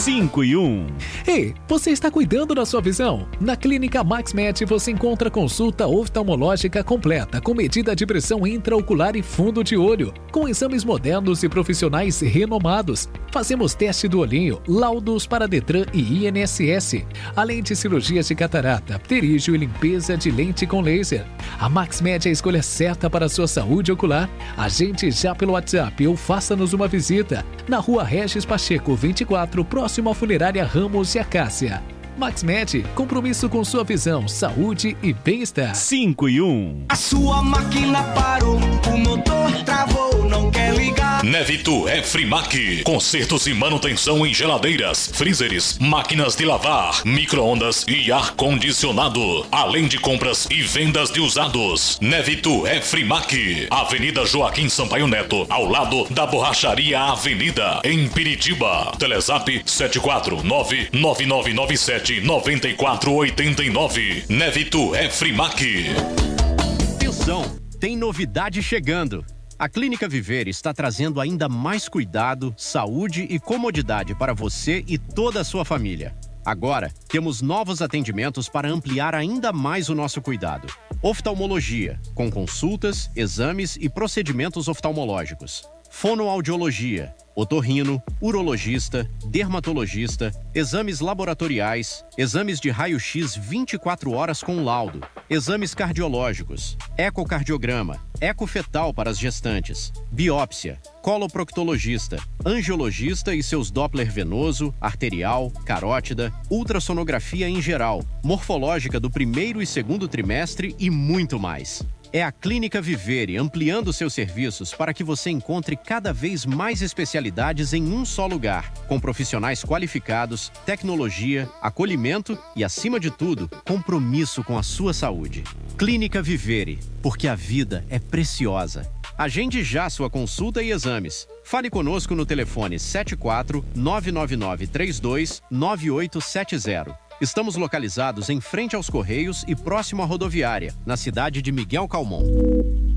5 em 1. Ei, você está cuidando da sua visão? Na Clínica MaxMed você encontra consulta oftalmológica completa com medida de pressão intraocular e fundo de olho, com exames modernos e profissionais renomados. Fazemos teste do olhinho, laudos para Detran e INSS, além de cirurgias de catarata, pterígio e limpeza de lente com laser. A MaxMed é a escolha certa para a sua saúde ocular. Agende já pelo WhatsApp ou faça-nos uma visita na Rua Regis Pacheco 24, próximo à Funerária Ramos e Acácia. MaxMed, compromisso com sua visão, saúde e bem-estar. 5 em 1. A sua máquina parou, o motor travou, não quer ligar. Nevitu é Frimac. Consertos e manutenção em geladeiras, freezers, máquinas de lavar, micro-ondas e ar-condicionado. Além de compras e vendas de usados. Nevitu é Frimac. Avenida Joaquim Sampaio Neto, ao lado da Borracharia Avenida, em Piritiba. Telezap 74999979489. Nevitu é Frimac. Atenção, tem novidade chegando. A Clínica Viver está trazendo ainda mais cuidado, saúde e comodidade para você e toda a sua família. Agora, temos novos atendimentos para ampliar ainda mais o nosso cuidado. Oftalmologia, com consultas, exames e procedimentos oftalmológicos. Fonoaudiologia, otorrino, urologista, dermatologista, exames laboratoriais, exames de raio-x 24 horas com laudo, exames cardiológicos, ecocardiograma, ecofetal para as gestantes, biópsia, coloproctologista, angiologista e seus Doppler venoso, arterial, carótida, ultrassonografia em geral, morfológica do primeiro e segundo trimestre e muito mais. É a Clínica Vivere ampliando seus serviços para que você encontre cada vez mais especialidades em um só lugar, com profissionais qualificados, tecnologia, acolhimento e, acima de tudo, compromisso com a sua saúde. Clínica Vivere, porque a vida é preciosa. Agende já sua consulta e exames. Fale conosco no telefone 74 999 32 9870. Estamos localizados em frente aos Correios e próximo à rodoviária, na cidade de Miguel Calmon.